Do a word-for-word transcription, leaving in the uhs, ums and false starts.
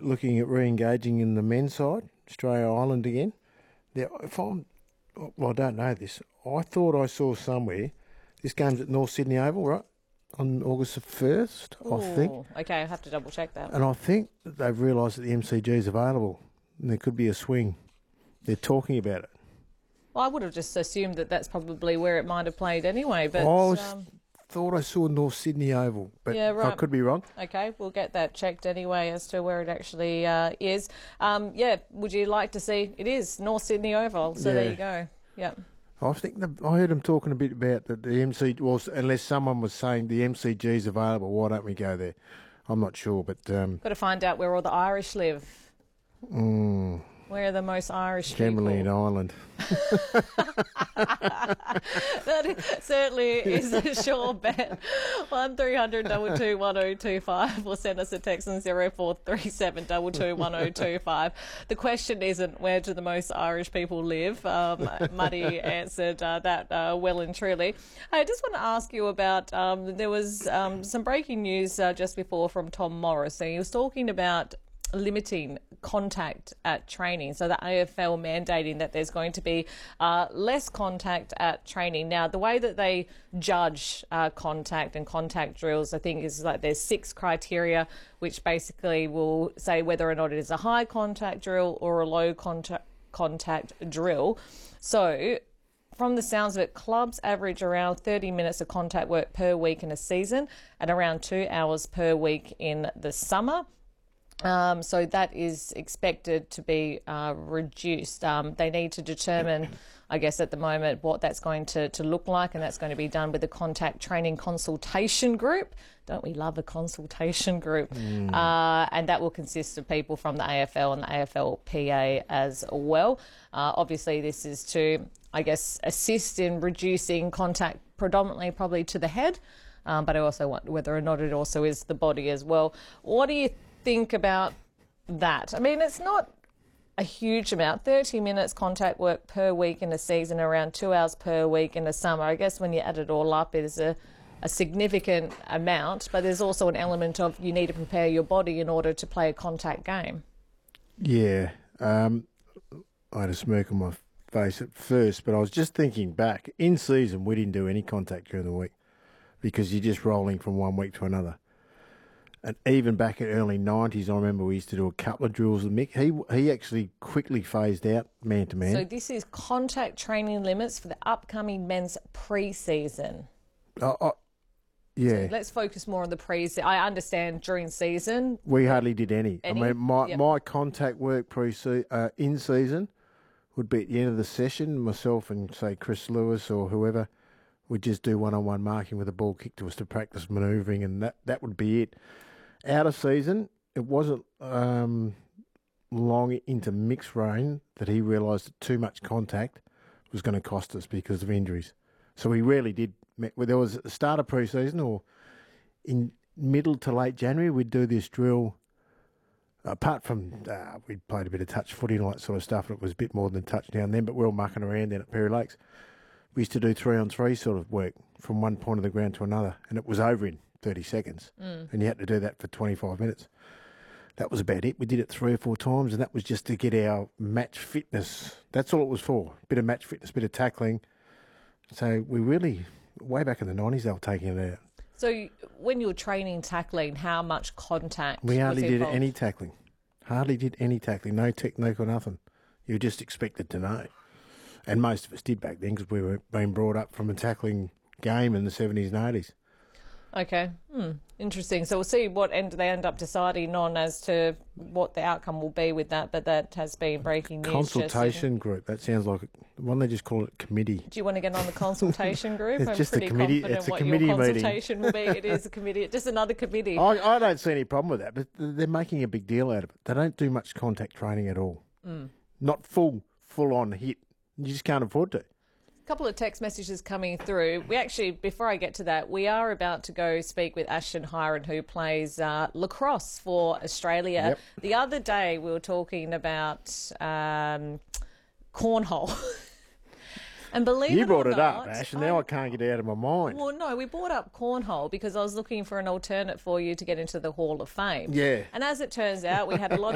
looking at re-engaging in the men's side, Australia Island again. Now, if I'm, well, I don't know this. I thought I saw somewhere, this game's at North Sydney Oval, right? On August the first, I think. Okay, I have to double check that. And I think that they've realised that the M C G is available and there could be a swing. They're talking about it. Well, I would have just assumed that that's probably where it might have played anyway. But I was, um, thought I saw North Sydney Oval, but yeah, right. I could be wrong. Okay, we'll get that checked anyway as to where it actually uh, is. Um, yeah, would you like to see? It is North Sydney Oval, so Yeah. there you go. Yeah. I think the, I heard them talking a bit about that the M C G, well, unless someone was saying the M C G is available, why don't we go there? I'm not sure, but... Um, Got to find out where all the Irish live. mm, Where are the most Irish generally people? in Ireland. That certainly is a sure bet. One three hundred two two one oh two five or send us a text on zero four three seven two two one oh two five. The question isn't where do the most Irish people live. Um, Muddy answered uh, that uh, well and truly. I just want to ask you about, um, there was um, some breaking news uh, just before from Tom Morris. So he was talking about limiting contact at training, so the A F L mandating that there's going to be uh, less contact at training. Now, the way that they judge uh, contact and contact drills, I think, is like there's six criteria which basically will say whether or not it is a high contact drill or a low contact contact drill. So from the sounds of it, clubs average around thirty minutes of contact work per week in a season and around two hours per week in the summer. Um, so that is expected to be uh, reduced. Um, they need to determine, I guess, at the moment what that's going to, to look like, and that's going to be done with the contact training consultation group. Don't we love a consultation group? Mm. Uh, and that will consist of people from the A F L and the A F L P A as well. Uh, obviously, this is to, I guess, assist in reducing contact predominantly probably to the head, um, but I also want whether or not it also is the body as well. What do you think about that? I mean, it's not a huge amount, thirty minutes contact work per week in a season, around two hours per week in the summer. I guess when you add it all up, it is a, a significant amount, but there's also an element of you need to prepare your body in order to play a contact game. Yeah, um, I had a smirk on my face at first, but I was just thinking back. In season, we didn't do any contact during the week because you're just rolling from one week to another. And even back in the early nineties, I remember we used to do a couple of drills with Mick. He he actually quickly phased out man-to-man. So this is contact training limits for the upcoming men's pre-season. Uh, uh, yeah. So let's focus more on the pre-season. I understand during season. We hardly did any. any? I mean, my, yep. my contact work pre uh, in season would be at the end of the session. Myself and, say, Chris Lewis or whoever would just do one-on-one marking with a ball kick to us to practice manoeuvring, and that, that would be it. Out of season, it wasn't um, long into mixed rain that he realised that too much contact was going to cost us because of injuries. So we rarely did. Well, there was at the start of pre-season or in middle to late January, we'd do this drill. Apart from uh, we played a bit of touch footy and all that sort of stuff, and it was a bit more than touch down then, but we were mucking around then at Perry Lakes. We used to do three-on-three sort of work from one point of the ground to another, and it was over in thirty seconds, mm. and you had to do that for twenty-five minutes. That was about it. We did it three or four times, and that was just to get our match fitness. That's all it was for, a bit of match fitness, a bit of tackling. So we really, way back in the nineties, they were taking it out. So when you were training tackling, how much contact We hardly was did involved? any tackling. Hardly did any tackling. No technique or nothing. You were just expected to know. And most of us did back then because we were being brought up from a tackling game in the seventies and eighties. Okay, hmm. Interesting. So we'll see what end they end up deciding on as to what the outcome will be with that, but that has been breaking news. Consultation group, that sounds like, why don't they just call it committee? Do you want to get on the consultation group? It's I'm just pretty a committee, confident it's a what committee your meeting. consultation will be. It is a committee, just another committee. I, I don't see any problem with that, but they're making a big deal out of it. They don't do much contact training at all. Mm. Not full, full-on hit. You just can't afford to. A couple of text messages coming through. We actually, before I get to that, we are about to go speak with Ashton Hiron, who plays uh, lacrosse for Australia. Yep. The other day we were talking about um, cornhole. And believe you it brought or it not, up, Ash, and now I, I can't get it out of my mind. Well, no, we brought up cornhole because I was looking for an alternate for you to get into the Hall of Fame. Yeah. And as it turns out, we had a lot of